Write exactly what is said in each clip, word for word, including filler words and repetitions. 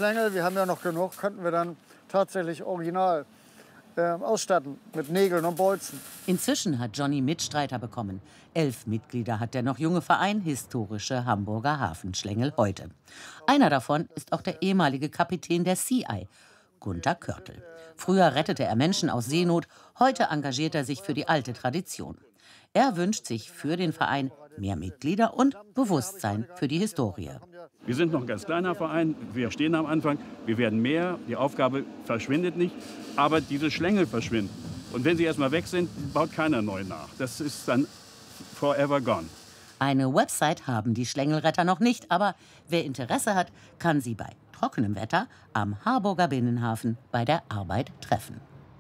Schlängel, wir haben ja noch genug, könnten wir dann tatsächlich original äh, ausstatten mit Nägeln und Bolzen. Inzwischen hat Johnny Mitstreiter bekommen. Elf Mitglieder hat der noch junge Verein Historische Hamburger Hafenschlängel heute. Einer davon ist auch der ehemalige Kapitän der Sea Eye, Gunter Körtl. Früher rettete er Menschen aus Seenot, heute engagiert er sich für die alte Tradition. Er wünscht sich für den Verein mehr Mitglieder und Bewusstsein für die Historie. Wir sind noch ein ganz kleiner Verein, wir stehen am Anfang, wir werden mehr, die Aufgabe verschwindet nicht, aber diese Schlängel verschwinden. Und wenn sie erst mal weg sind, baut keiner neu nach. Das ist dann forever gone. Eine Website haben die Schlängelretter noch nicht, aber wer Interesse hat, kann sie bei trockenem Wetter am Harburger Binnenhafen bei der Arbeit treffen.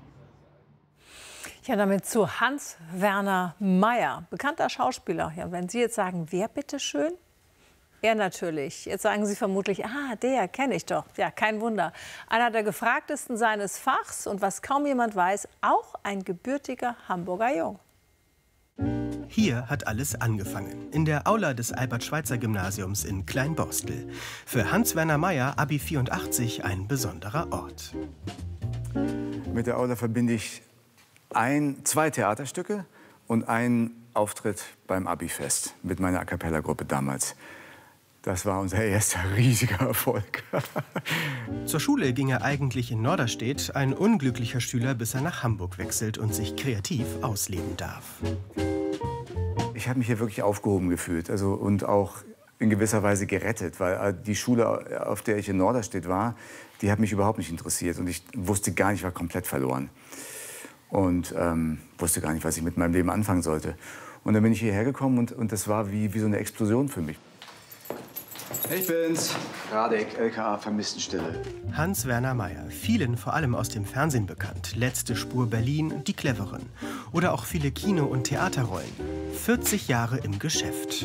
Ja, damit zu Hans-Werner Maier, bekannter Schauspieler. Ja, wenn Sie jetzt sagen, wer bitteschön? Er natürlich. Jetzt sagen Sie vermutlich, ah, der kenne ich doch. Ja, kein Wunder. Einer der gefragtesten seines Fachs und was kaum jemand weiß, auch ein gebürtiger Hamburger Jung. Hier hat alles angefangen, in der Aula des Albert-Schweitzer-Gymnasiums in Kleinborstel. Für Hans-Werner Maier, Abi vierundachtzig, ein besonderer Ort. Mit der Aula verbinde ich ein, zwei Theaterstücke und einen Auftritt beim Abi-Fest mit meiner A-cappella-Gruppe damals. Das war unser erster riesiger Erfolg. Zur Schule ging er eigentlich in Norderstedt, ein unglücklicher Schüler, bis er nach Hamburg wechselt und sich kreativ ausleben darf. Ich habe mich hier wirklich aufgehoben gefühlt, also, und auch in gewisser Weise gerettet, weil die Schule, auf der ich in Norderstedt war, die hat mich überhaupt nicht interessiert und ich wusste gar nicht, ich war komplett verloren. Und ähm, wusste gar nicht, was ich mit meinem Leben anfangen sollte. Und dann bin ich hierher gekommen und, und das war wie, wie so eine Explosion für mich. Ich bin's, Radek, L K A Vermisstenstelle. Hans-Werner Maier, vielen vor allem aus dem Fernsehen bekannt. Letzte Spur Berlin, Die Cleveren. Oder auch viele Kino- und Theaterrollen. vierzig Jahre im Geschäft.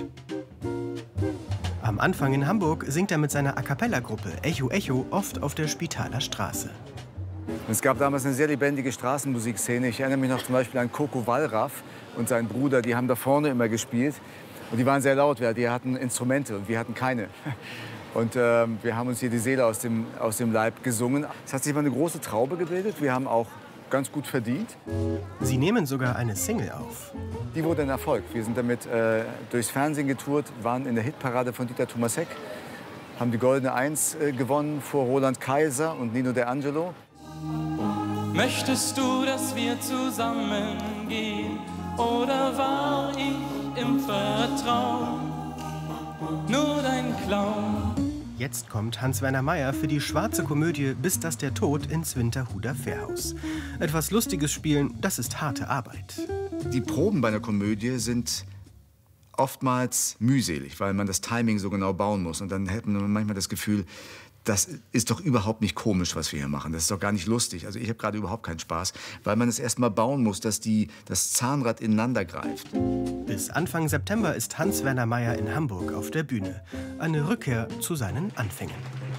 Am Anfang in Hamburg singt er mit seiner A-cappella-Gruppe Echo Echo oft auf der Spitaler Straße. Es gab damals eine sehr lebendige Straßenmusikszene. Ich erinnere mich noch zum Beispiel an Coco Wallraff und seinen Bruder. Die haben da vorne immer gespielt. Und die waren sehr laut, weil die hatten Instrumente und wir hatten keine. Und äh, wir haben uns hier die Seele aus dem, aus dem Leib gesungen. Es hat sich mal eine große Traube gebildet. Wir haben auch ganz gut verdient. Sie nehmen sogar eine Single auf. Die wurde ein Erfolg. Wir sind damit äh, durchs Fernsehen getourt, waren in der Hitparade von Dieter Thomas-Heck, haben die Goldene Eins äh, gewonnen vor Roland Kaiser und Nino De Angelo. Möchtest du, dass wir zusammengehen, oder war ich im Vertrauen nur dein Clown? Jetzt kommt Hans-Werner Maier für die schwarze Komödie Bis dass der Tod ins Winterhuder Fährhaus. Etwas Lustiges spielen, das ist harte Arbeit. Die Proben bei einer Komödie sind oftmals mühselig, weil man das Timing so genau bauen muss. Und dann hat man manchmal das Gefühl, das ist doch überhaupt nicht komisch, was wir hier machen. Das ist doch gar nicht lustig. Also ich habe gerade überhaupt keinen Spaß, weil man es erst mal bauen muss, dass die, das Zahnrad ineinander greift. Bis Anfang September ist Hans-Werner Maier in Hamburg auf der Bühne. Eine Rückkehr zu seinen Anfängen.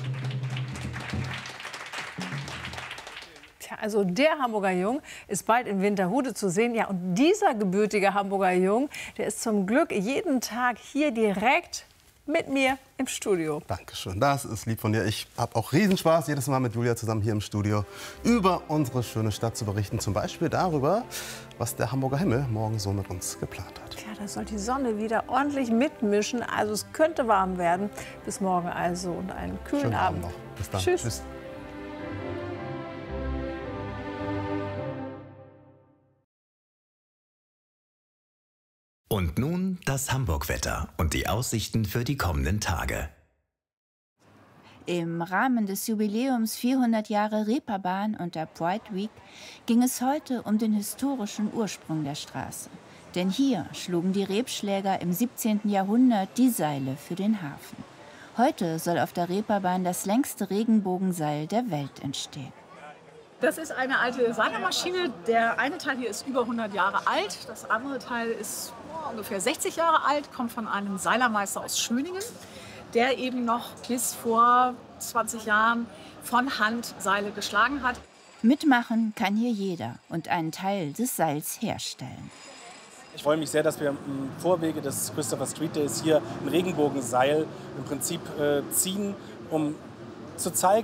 Tja, also der Hamburger Jung ist bald in Winterhude zu sehen. Ja, und dieser gebürtige Hamburger Jung, der ist zum Glück jeden Tag hier direkt mit mir im Studio. Dankeschön, das ist lieb von dir. Ich habe auch Riesenspaß, jedes Mal mit Julia zusammen hier im Studio über unsere schöne Stadt zu berichten. Zum Beispiel darüber, was der Hamburger Himmel morgen so mit uns geplant hat. Ja, da soll die Sonne wieder ordentlich mitmischen. Also es könnte warm werden. Bis morgen also und einen kühlen Schönen Abend. Abend noch. Bis dann. Tschüss. Tschüss. Und nun das Hamburg-Wetter und die Aussichten für die kommenden Tage. Im Rahmen des Jubiläums vierhundert Jahre Reeperbahn und der Pride Week ging es heute um den historischen Ursprung der Straße. Denn hier schlugen die Rebschläger im siebzehnten Jahrhundert die Seile für den Hafen. Heute soll auf der Reeperbahn das längste Regenbogenseil der Welt entstehen. Das ist eine alte Seilermaschine. Der eine Teil hier ist über hundert Jahre alt. Das andere Teil ist oh, ungefähr sechzig Jahre alt, kommt von einem Seilermeister aus Schöningen, der eben noch bis vor zwanzig Jahren von Hand Seile geschlagen hat. Mitmachen kann hier jeder und einen Teil des Seils herstellen. Ich freue mich sehr, dass wir im Vorwege des Christopher Street Days hier ein Regenbogenseil im Prinzip äh, ziehen, um zu zeigen,